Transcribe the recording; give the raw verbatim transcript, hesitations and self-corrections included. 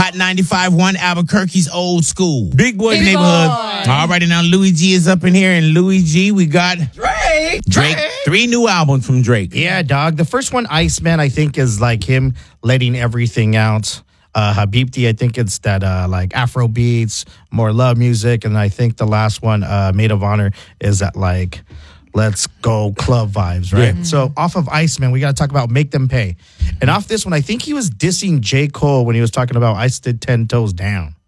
Hot ninety-five point one Albuquerque's Old School. Big Boy's Big Neighborhood. Boy. All right, and now Louis G is up in here. And Louis G, we got Drake. Drake. Three new albums from Drake. Yeah, dog. The first one, Iceman, I think is like him letting everything out. Uh, Habibti, I think it's that uh, like Afro beats, more love music. And I think the last one, uh, Maid of Honor, is that like let's go club vibes, right? Yeah. So off of Iceman, we got to talk about Make Them Pay. And off this one, I think he was dissing J. Cole when he was talking about I stood ten toes down.